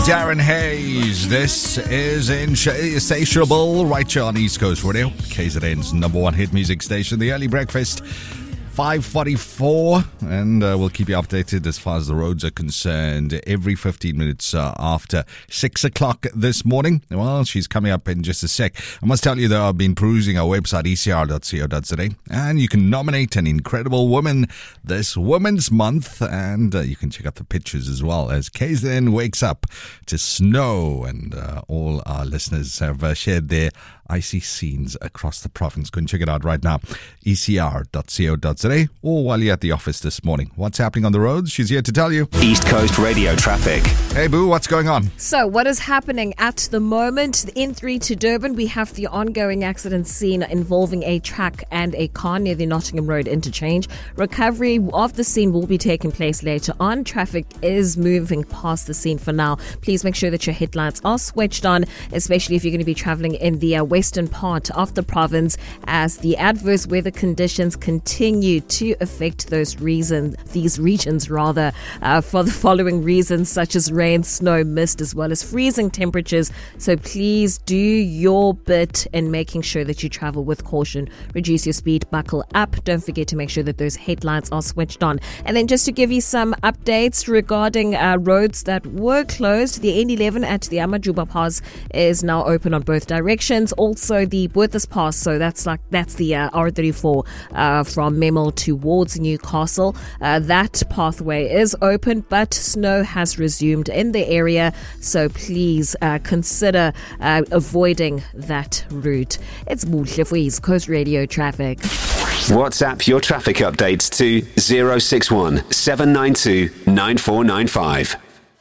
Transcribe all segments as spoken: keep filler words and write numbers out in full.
Darren Hayes. This is Insatiable right here on East Coast Radio, K Z N's number one hit music station. The Early Breakfast, five forty-four, and uh, we'll keep you updated as far as the roads are concerned every fifteen minutes uh, after six o'clock this morning. Well, she's coming up in just a sec. I must tell you that I've been perusing our website, e c r dot co dot z a, and you can nominate an incredible woman this Women's Month, and uh, you can check out the pictures as well as K Z N wakes up to snow, and uh, all our listeners have uh, shared their icy scenes across the province. Go and check it out right now, e c r dot co dot z a, or while you're at the office this morning. What's happening on the roads? She's here to tell you. East Coast Radio traffic. Hey, Boo, what's going on? So, what is happening at the moment? The N three to Durban, we have the ongoing accident scene involving a truck and a car near the Nottingham Road interchange. Recovery of the scene will be taking place later on. Traffic is moving past the scene for now. Please make sure that your headlights are switched on, especially if you're going to be traveling in the uh, western part of the province, as the adverse weather conditions continue to affect those reasons, these regions rather, uh, for the following reasons, such as rain, snow, mist, as well as freezing temperatures. So please do your bit in making sure that you travel with caution. Reduce your speed, buckle up. Don't forget to make sure that those headlights are switched on. And then just to give you some updates regarding uh, roads that were closed, the N eleven at the Amajuba Pass is now open on both directions. Also the Boethus Pass, so that's like that's the uh, R thirty-four uh, from Memel towards Newcastle. Uh, that pathway is open, but snow has resumed in the area, so please uh, consider uh, avoiding that route. It's Buhle for East Coast Radio traffic. WhatsApp your traffic updates to zero six one seven nine two nine four nine five.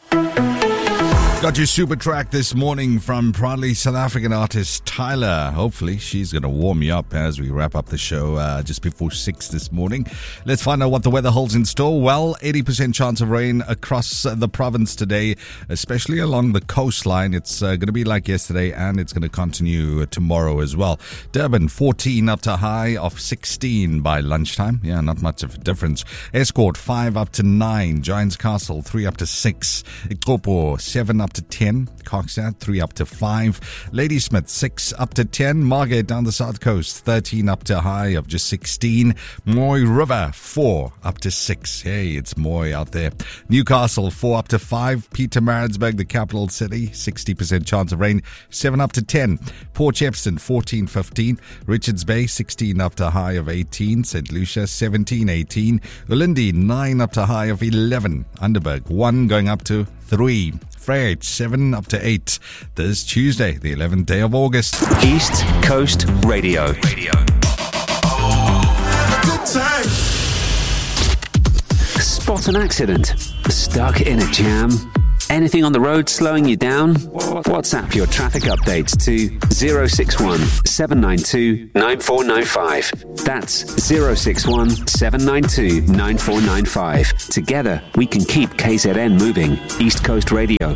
Got your super track this morning from proudly South African artist Tyler. Hopefully she's going to warm you up as we wrap up the show uh, just before six this morning. Let's find out what the weather holds in store. Well, eighty percent chance of rain across the province today, especially along the coastline. It's uh, going to be like yesterday, and it's going to continue tomorrow as well. Durban, fourteen up to high of sixteen by lunchtime. Yeah, not much of a difference. Escort, five up to nine. Giants Castle, three up to six. Ikopo, seven up to ten. Coxat, three up to five. Ladysmith, six up to ten. Margate down the south coast, thirteen up to high of just sixteen. Moy River, four up to six. Hey, it's Moy out there. Newcastle, four up to five. Pietermaritzburg, the capital city, sixty percent chance of rain, seven up to ten. Port Shepstone, fourteen fifteen. Richards Bay, sixteen up to high of eighteen. Saint Lucia, seventeen eighteen. Ulindi, nine up to high of eleven. Underberg, one going up to three. Freight, seven up to eight. This Tuesday, the eleventh day of August. East Coast Radio. Radio. Good time. Spot an accident. Stuck in a jam. Anything on the road slowing you down? WhatsApp your traffic updates to zero six one seven nine two nine four nine five. That's zero six one seven nine two nine four nine five. Together, we can keep K Z N moving. East Coast Radio.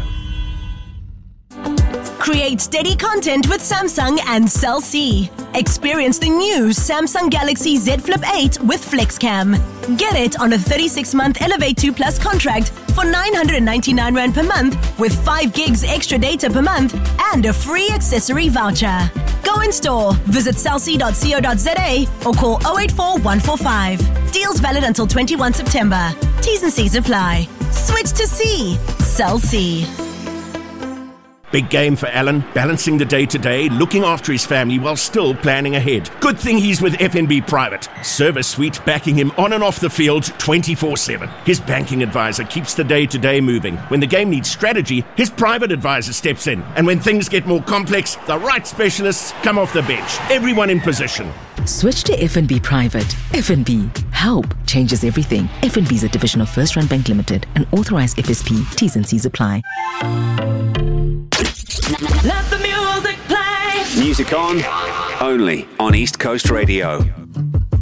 Create steady content with Samsung and Cell C. Experience the new Samsung Galaxy Z Flip eight with FlexCam. Get it on a thirty-six month Elevate two Plus contract for nine hundred ninety-nine rand per month with five gigs extra data per month and a free accessory voucher. Go in store, visit cell c dot co dot z a or call oh eight four one four five. Deals valid until twenty-first September. T's and C's apply. Switch to C. Cell C. Big game for Alan, balancing the day-to-day, looking after his family while still planning ahead. Good thing he's with F N B Private. Service suite backing him on and off the field twenty-four seven. His banking advisor keeps the day-to-day moving. When the game needs strategy, his private advisor steps in. And when things get more complex, the right specialists come off the bench. Everyone in position. Switch to F N B Private. F N B. Help changes everything. F N B is a division of First Rand Bank Limited, an authorized F S P. T's and C's apply. Let the music play. Music on, only on East Coast Radio.